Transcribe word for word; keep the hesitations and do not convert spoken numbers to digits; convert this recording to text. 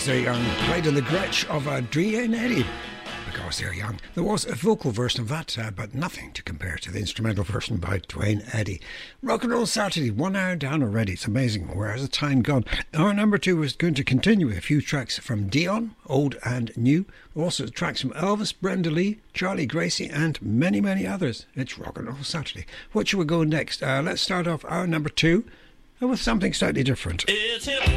Because They're Young played in the Gretsch of uh, Dwayne Eddy. Because They're Young. There was a vocal version of that, uh, but nothing to compare to the instrumental version by Dwayne Eddy. Rock and Roll Saturday, one hour down already. It's amazing. Where has the time gone? Our number two is going to continue with a few tracks from Dion, old and new. Also tracks from Elvis, Brenda Lee, Charlie Gracie, and many, many others. It's Rock and Roll Saturday. What should we go next? Uh, let's start off our number two with something slightly different. It's hip